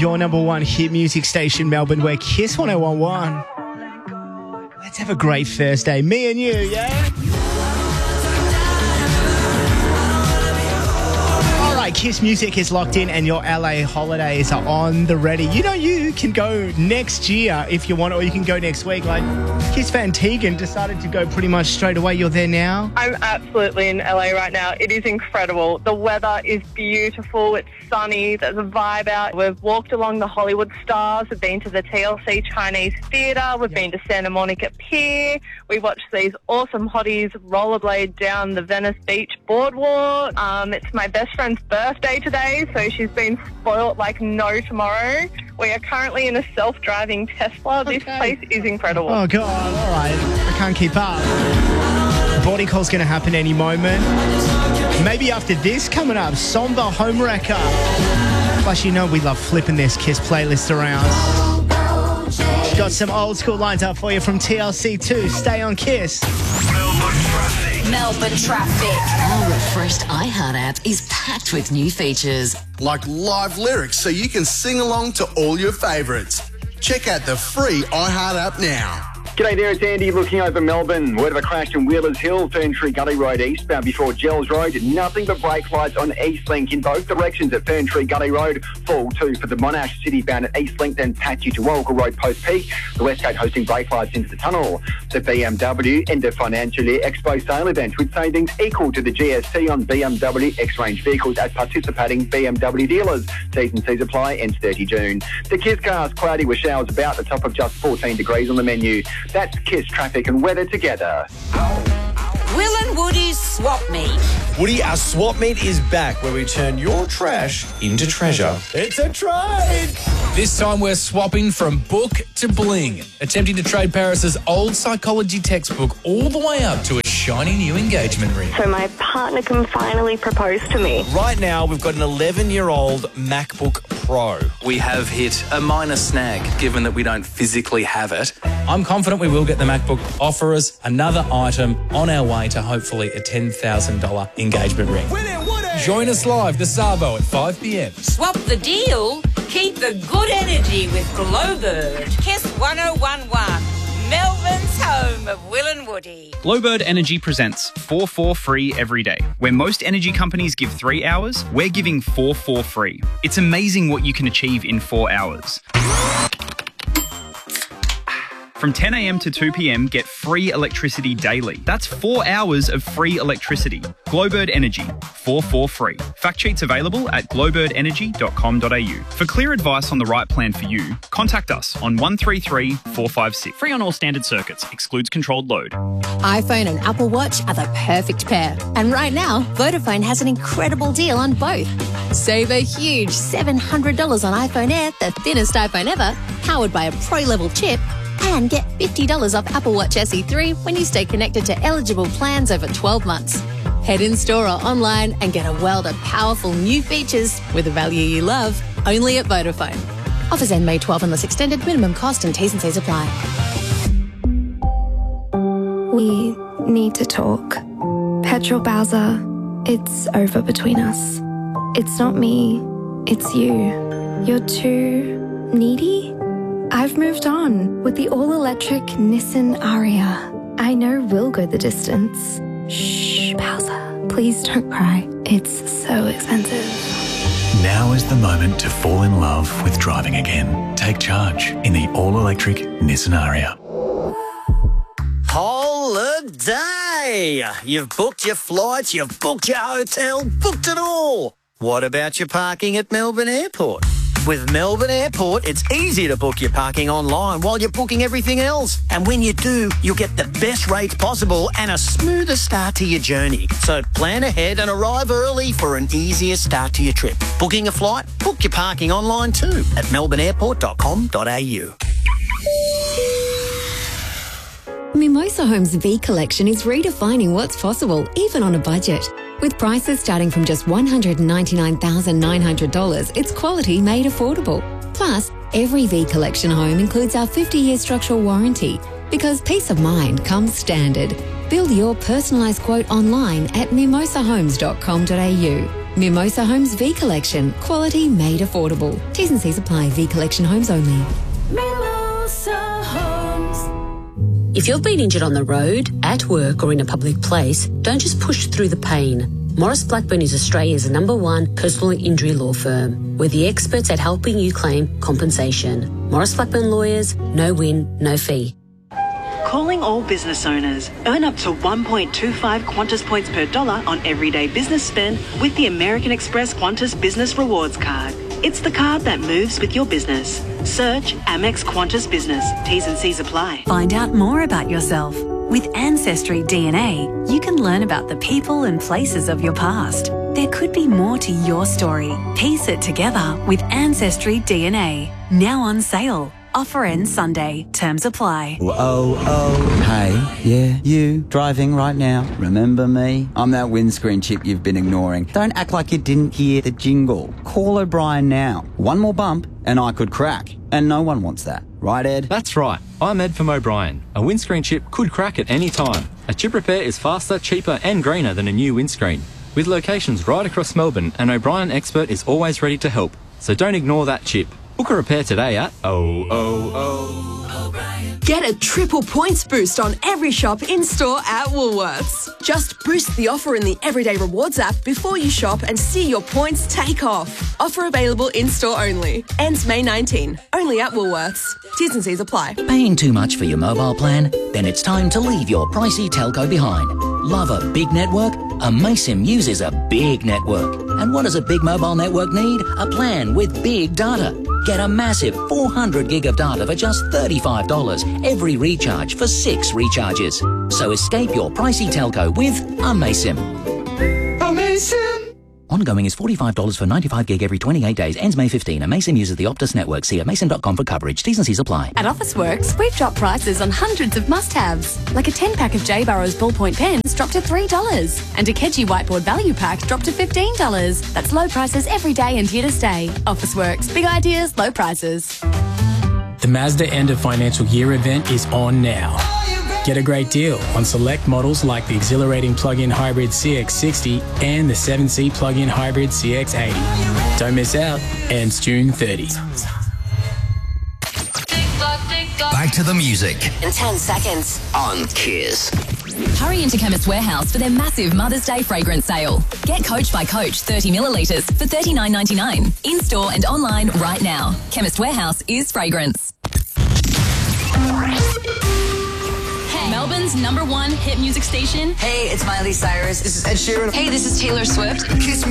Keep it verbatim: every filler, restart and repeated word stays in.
your number one hit music station, Melbourne, where Kiss one oh one one. Let's have a great Thursday, me and you, yeah? All right, Kiss Music is locked in and your L A holidays are on the ready. You know you can go next year if you want, or you can go next week. Like Kiss fan Tegan decided to go pretty much straight away. You're there now? I'm absolutely in L A right now. It is incredible. The weather is beautiful. It's sunny. There's a vibe out. We've walked along the Hollywood Stars. We've been to the T L C Chinese Theatre. We've been to Santa Monica Pier. We watched these awesome hotties rollerblade down the Venice Beach boardwalk. Um, it's my best friend's birthday today, so she's been spoilt like no tomorrow. We are currently in a self-driving Tesla. This Okay. place is incredible. Oh, God, all right. I can't keep up. Boarding call's going to happen any moment. Maybe after this coming up, Somber Home Wrecker. Plus, you know we love flipping this Kiss playlist around. Got some old school lines up for you from T L C two. Stay on Kiss. Melbourne traffic. Melbourne traffic. Our refreshed iHeart app is packed with new features. Like live lyrics so you can sing along to all your favourites. Check out the free iHeart app now. G'day there, it's Andy looking over Melbourne. Word of a crash in Wheelers Hill, Ferntree Gully Road eastbound before Gels Road. Nothing but brake lights on Eastlink in both directions at Ferntree Gully Road. Fall two for the Monash City bound at Eastlink, then patchy to Walker Road Post Peak. The Westgate hosting brake lights into the tunnel. The B M W End of Financial Year Expo sale event with savings equal to the G S T on B M W X-Range vehicles at participating B M W dealers. T's and C's apply, ends thirty June. The Kiss cars cloudy with showers about the top of just fourteen degrees on the menu. That's Kiss traffic and weather together. Will and Woody's Swap Meet. Woody, our swap meet is back where we turn your trash into treasure. It's a trade! This time we're swapping from book to bling, attempting to trade Paris's old psychology textbook all the way up to a shiny new engagement ring. So my partner can finally propose to me. Right now, we've got an eleven-year-old MacBook Pro. We have hit a minor snag, given that we don't physically have it. I'm confident we will get the MacBook. Offer us another item on our way to hopefully a ten thousand dollars engagement ring. Win it, Woody! Join us live this Sabo at five p.m. Swap the deal. Keep the good energy with Glowbird. Kiss one oh one one. Melbourne's home of Will and Woody. Glowbird Energy presents four four free every day. Where most energy companies give three hours, we're giving four four free. It's amazing what you can achieve in four hours. From ten a.m. to two p.m, get free electricity daily. That's four hours of free electricity. Glowbird Energy, four four free. Fact sheets available at glowbird energy dot com dot a u. For clear advice on the right plan for you, contact us on one three three, four five six. Free on all standard circuits. Excludes controlled load. iPhone and Apple Watch are the perfect pair. And right now, Vodafone has an incredible deal on both. Save a huge seven hundred dollars on iPhone Air, the thinnest iPhone ever, powered by a pro-level chip, and get fifty dollars off Apple Watch S E three when you stay connected to eligible plans over twelve months. Head in store or online and get a world of powerful new features with the value you love, only at Vodafone. Offers end May twelfth unless extended. Minimum cost and T's and C's apply. We need to talk. Petrol Bowser, it's over between us. It's not me, it's you. You're too needy? I've moved on with the all-electric Nissan Ariya. I know we'll go the distance. Shh, Bowser, please don't cry. It's so expensive. Now is the moment to fall in love with driving again. Take charge in the all-electric Nissan Ariya. Holiday! You've booked your flights, you've booked your hotel, booked it all. What about your parking at Melbourne Airport? With Melbourne Airport, it's easy to book your parking online while you're booking everything else. And when you do, you'll get the best rates possible and a smoother start to your journey. So plan ahead and arrive early for an easier start to your trip. Booking a flight? Book your parking online too at melbourne airport dot com dot a u. Mimosa Homes V Collection is redefining what's possible, even on a budget. With prices starting from just one hundred ninety-nine thousand nine hundred dollars, it's quality made affordable. Plus, every V Collection home includes our fifty-year structural warranty, because peace of mind comes standard. Build your personalised quote online at mimosa homes dot com dot a u. Mimosa Homes V Collection. Quality made affordable. T's and C's apply. V Collection Homes only. Mimosa Homes. If you've been injured on the road, at work or in a public place, don't just push through the pain. Maurice Blackburn is Australia's number one personal injury law firm. We're the experts at helping you claim compensation. Maurice Blackburn Lawyers, no win, no fee. Calling all business owners. Earn up to one point two five Qantas points per dollar on everyday business spend with the American Express Qantas Business Rewards Card. It's the card that moves with your business. Search Amex Qantas Business. T's and C's apply. Find out more about yourself. With Ancestry D N A, you can learn about the people and places of your past. There could be more to your story. Piece it together with Ancestry D N A. Now on sale. Offer ends Sunday. Terms apply. Oh, oh, hey, yeah, you, driving right now. Remember me? I'm that windscreen chip you've been ignoring. Don't act like you didn't hear the jingle. Call O'Brien now. One more bump and I could crack. And no one wants that. Right, Ed? That's right. I'm Ed from O'Brien. A windscreen chip could crack at any time. A chip repair is faster, cheaper and greener than a new windscreen. With locations right across Melbourne, an O'Brien expert is always ready to help. So don't ignore that chip. Book a repair today at oh oh oh. Get a triple points boost on every shop in-store at Woolworths. Just boost the offer in the Everyday Rewards app before you shop and see your points take off. Offer available in-store only. Ends May nineteenth. Only at Woolworths. T's and C's apply. Paying too much for your mobile plan? Then it's time to leave your pricey telco behind. Love a big network? Amaysim uses a big network. And what does a big mobile network need? A plan with big data. Get a massive four hundred gig of data for just thirty-five dollars every recharge for six recharges. So escape your pricey telco with Amaysim. Amaysim! Ongoing is forty-five dollars for ninety-five gig every twenty-eight days. Ends May fifteenth. Amaysim uses the Optus network. See amaysim dot com for coverage. T's and C's apply. At Officeworks, we've dropped prices on hundreds of must-haves. Like a ten-pack of J. Burrows ballpoint pens dropped to three dollars. And a Kedgie whiteboard value pack dropped to fifteen dollars. That's low prices every day and here to stay. Officeworks. Big ideas, low prices. The Mazda End of Financial Year event is on now. Get a great deal on select models like the exhilarating plug-in hybrid C X sixty and the seven seat plug-in hybrid C X eighty. Don't miss out. Ends June thirtieth. Back to the music In ten seconds. on Kiss. Hurry into Chemist Warehouse for their massive Mother's Day fragrance sale. Get Coach by Coach thirty millilitres for thirty-nine ninety-nine. In-store and online right now. Chemist Warehouse is fragrance. Hey. Melbourne's number one hit music station. Hey, it's Miley Cyrus. This is Ed Sheeran. Hey, this is Taylor Swift. Kiss